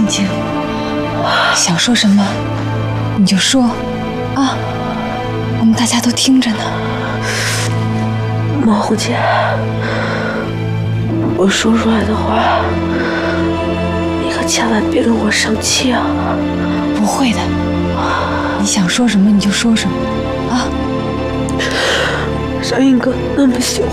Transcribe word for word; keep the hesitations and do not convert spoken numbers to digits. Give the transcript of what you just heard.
青青，想说什么你就说啊，我们大家都听着呢。 模糊姐，我说出来的话，你可千万别跟我生气啊！ 不会的，你想说什么你就说什么啊。 少英哥那么喜欢